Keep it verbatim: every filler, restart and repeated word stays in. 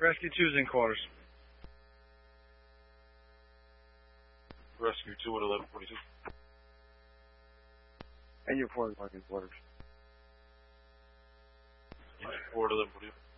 Rescue two's in quarters. Rescue two at eleven forty-two. And your four is in quarters. Four at eleven forty-two.